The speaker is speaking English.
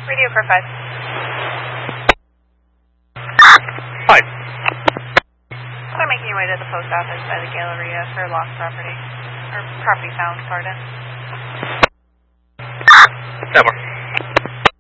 Radio for 5. Hi. They're making your way to the post office by the Galleria for lost property. Or property found, pardon. Never.